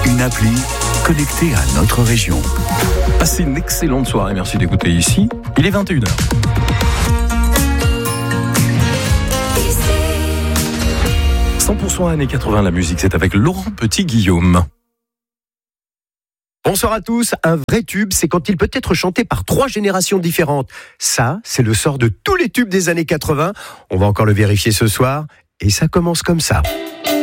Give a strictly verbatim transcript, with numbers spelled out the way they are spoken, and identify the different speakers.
Speaker 1: une appli connectée à notre région.
Speaker 2: Passez une excellente soirée, merci d'écouter ici. Il est vingt et une heures. cent pour cent années quatre-vingts, la musique, c'est avec Laurent Petit-Guillaume.
Speaker 3: Bonsoir à tous. Un vrai tube, c'est quand il peut être chanté par trois générations différentes. Ça, c'est le sort de tous les tubes des années quatre-vingts. On va encore le vérifier ce soir. Et ça commence comme ça.